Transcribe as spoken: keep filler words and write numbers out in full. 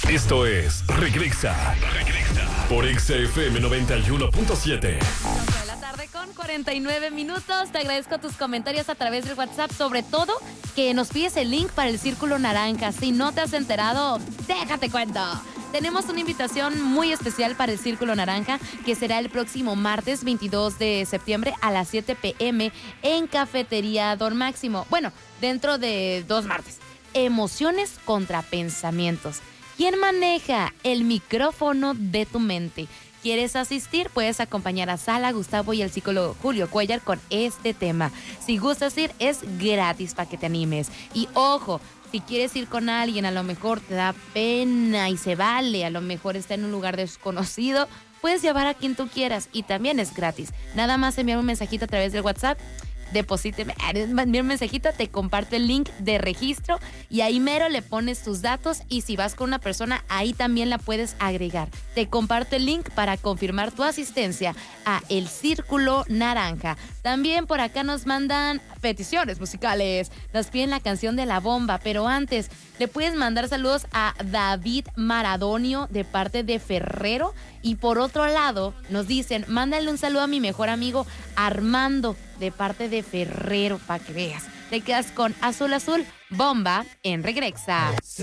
Esto es Regresa. Regresa. Por X F M noventa y uno punto siete. De la tarde con cuarenta y nueve minutos. Te agradezco tus comentarios a través del WhatsApp. Sobre todo, que nos pides el link para el Círculo Naranja. Si no te has enterado, déjate cuento. Tenemos una invitación muy especial para el Círculo Naranja, que será el próximo martes veintidós de septiembre a las siete pe eme en Cafetería Don Máximo. Bueno, dentro de dos martes. Emociones contra pensamientos. ¿Quién maneja el micrófono de tu mente? ¿Quieres asistir? Puedes acompañar a Sala, Gustavo y el psicólogo Julio Cuellar con este tema. Si gustas ir, es gratis para que te animes. Y ojo, si quieres ir con alguien, a lo mejor te da pena y se vale, a lo mejor está en un lugar desconocido, puedes llevar a quien tú quieras y también es gratis. Nada más enviar un mensajito a través del WhatsApp. Deposíteme, envíame un mensajito, te comparto el link de registro y ahí mero le pones tus datos y si vas con una persona, ahí también la puedes agregar. Te comparto el link para confirmar tu asistencia a El Círculo Naranja. También por acá nos mandan peticiones musicales, nos piden la canción de La Bomba, pero antes le puedes mandar saludos a David Maradonio de parte de Ferrero y por otro lado nos dicen, mándale un saludo a mi mejor amigo Armando de parte de Ferrero, para que veas. Te quedas con Azul Azul, Bomba en Regresa.